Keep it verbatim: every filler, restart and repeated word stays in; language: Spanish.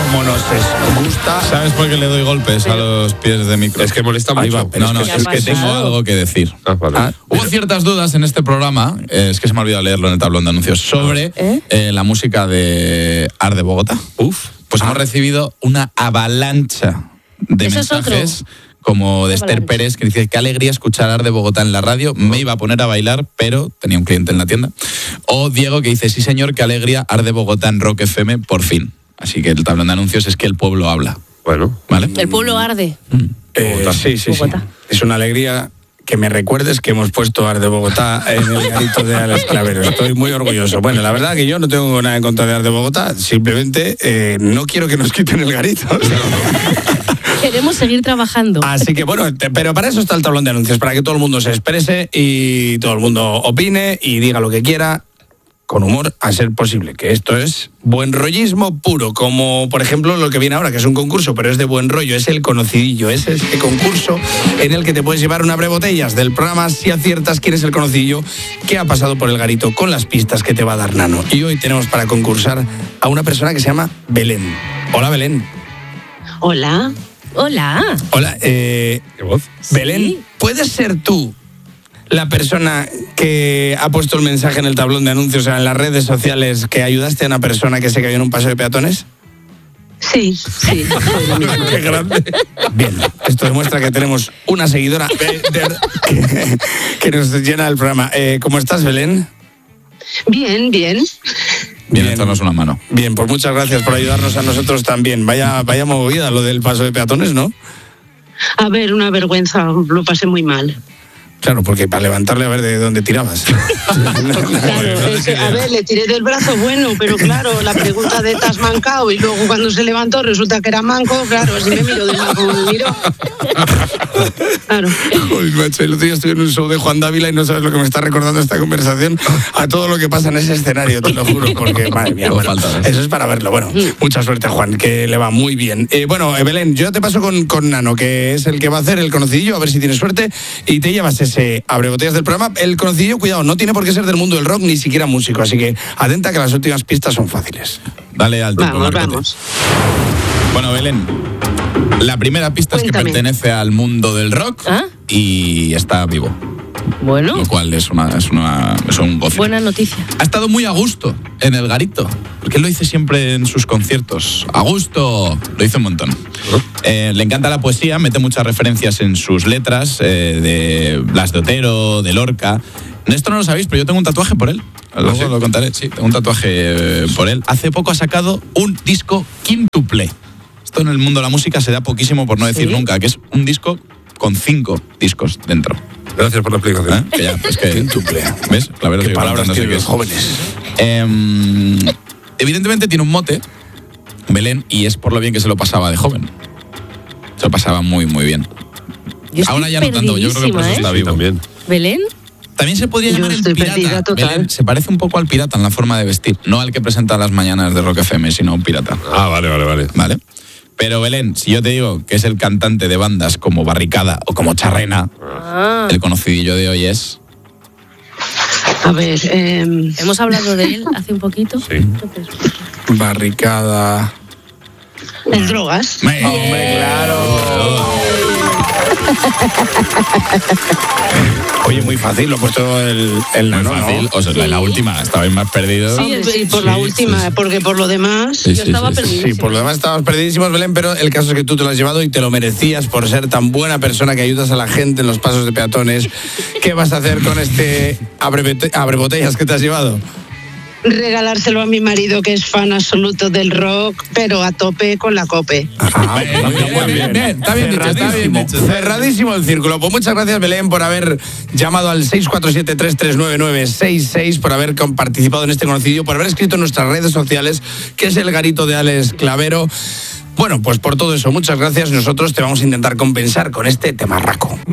como nos gusta. ¿Sabes por qué le doy golpes a los pies de micro? Es que molesta mucho. Ahí va, no, no, ¿Qué es ha que tengo pasado? algo que decir. Ah, vale. Ah, hubo ciertas dudas en este programa, eh, es que se me ha olvidado leerlo en el tablón de anuncios, sobre ¿Eh? eh, la música de Ar de Bogotá. Uf. Pues Ah. hemos recibido una avalancha de ¿Eso es otro? mensajes como de Esther Avalancha. Pérez, que dice: qué alegría escuchar Ar de Bogotá en la radio, me iba a poner a bailar, pero tenía un cliente en la tienda. O Diego, que dice: sí señor, qué alegría, Ar de Bogotá en Rock F M, por fin. Así que el tablón de anuncios es que el pueblo habla, Bueno. ¿vale? El pueblo arde. Eh, Bogotá. sí, sí, sí. Bogotá. Es una alegría que me recuerdes que hemos puesto Ar de Bogotá en el garito de Alex Clavero. Estoy muy orgulloso. Bueno, la verdad que yo no tengo nada en contra de Ar de Bogotá, simplemente eh, no quiero que nos quiten el garito. Queremos seguir trabajando. Así que bueno, te- pero para eso está el tablón de anuncios, para que todo el mundo se exprese y todo el mundo opine y diga lo que quiera, con humor a ser posible, que esto es buen rollismo puro, como por ejemplo lo que viene ahora, que es un concurso, pero es de buen rollo, es el conocidillo, es este concurso en el que te puedes llevar una brebotellas del programa si aciertas quién es el conocidillo que ha pasado por el garito con las pistas que te va a dar Nano. Y hoy tenemos para concursar a una persona que se llama Belén. Hola, Belén. Hola. Hola. Hola, eh, ¿Qué voz? Belén, ¿puedes ser tú la persona que ha puesto el mensaje en el tablón de anuncios, o sea, en las redes sociales, que ayudaste a una persona que se cayó en un paso de peatones? Sí, sí. soy la misma. ¡Qué grande! Bien, esto demuestra que tenemos una seguidora de- de- que, que nos llena el programa. Eh, ¿Cómo estás, Belén? Bien, bien. Bien, echarnos una mano. Bien, pues muchas gracias por ayudarnos a nosotros también. Vaya, vaya movida lo del paso de peatones, ¿no? A ver, una vergüenza, lo pasé muy mal. Claro, porque para levantarle a ver de dónde tirabas. Claro, es que, a ver, le tiré del brazo bueno, pero claro, la pregunta de ¿estás mancado? Y luego cuando se levantó resulta que era manco, claro, así me miró de mal como me miró. Claro. Uy, macho, el otro día estuve en un show de Juan Dávila y no sabes lo que me está recordando esta conversación a todo lo que pasa en ese escenario, te lo juro, porque madre mía, No bueno, falta, ¿eh? eso es para verlo. Bueno, mucha suerte, Juan, que le va muy bien. Eh, bueno, eh, Belén, yo te paso con, con Nano, que es el que va a hacer el conocidillo, a ver si tienes suerte, y te llevas ese abrebotellas del programa. El conocidillo, cuidado, no tiene por qué ser del mundo del rock, ni siquiera músico, así que atenta que las últimas pistas son fáciles. Dale al tiempo, Vamos, Marcote. vamos. Bueno, Belén, la primera pista es que Cuéntame. pertenece al mundo del rock ¿Ah? y está vivo, Bueno, lo cual es, una, es, una, es un goce. buena noticia. Ha estado muy a gusto en el garito, porque él lo dice siempre en sus conciertos. A gusto, lo dice un montón. Eh, le encanta la poesía, mete muchas referencias en sus letras, eh, de Blas de Otero, de Lorca. Esto no lo sabéis, pero yo tengo un tatuaje por él. Luego ¿sí? lo contaré, sí, tengo un tatuaje eh, por él. Hace poco ha sacado un disco quíntuple. Esto en el mundo de la música se da poquísimo, por no decir ¿Sí? nunca, que es un disco con cinco discos dentro. Gracias por la explicación. ¿Eh? Que ya, pues que, Quíntuple. ¿ves? Clavero ¿Qué sigue palabras preguntándose tienen qué los es. jóvenes? Eh, evidentemente tiene un mote, Belén, y es por lo bien que se lo pasaba de joven. Se lo pasaba muy, muy bien. Yo estoy Ahora ya no tanto, yo creo que por eso perdidísima, está ¿eh? vivo. También. ¿Belén? También se podría Yo llamar el estoy pirata. perdida total. Belén, se parece un poco al pirata en la forma de vestir. No al que presenta las mañanas de Rock F M, sino un pirata. Ah, vale, vale, vale. ¿Vale? Pero Belén, si yo te digo que es el cantante de bandas como Barricada o como Charrena, Ah, el conocidillo de hoy es... A ver, eh, hemos hablado de él hace un poquito. Sí. Entonces, Barricada. el drogas. ¡Me- ¡Hombre, claro! Oye, muy fácil, lo he puesto el, el Muy Nano, ¿no? fácil. O sea, la, la última, estabais más perdidos. Sí, Hombre, sí, por sí, la sí, última, sí. porque por lo demás... Sí, yo sí, estaba sí, sí. perdidísima. Sí, por lo demás estabas perdidísimos, Belén, pero el caso es que tú te lo has llevado y te lo merecías por ser tan buena persona que ayudas a la gente en los pasos de peatones. ¿Qué vas a hacer con este abrebote- abrebotellas que te has llevado? Regalárselo a mi marido, que es fan absoluto del rock, pero a tope con la cope. Ah, Bien, bien, bien, bien. Está bien dicho, está bien Cerradísimo, dicho. cerradísimo el círculo. Pues muchas gracias, Belén, por haber llamado al seis cuatro siete, tres tres nueve nueve seis seis, por haber com- participado en este conocido, por haber escrito en nuestras redes sociales, que es el garito de Alex Clavero. Bueno, pues por todo eso, muchas gracias. Nosotros te vamos a intentar compensar con este temarraco.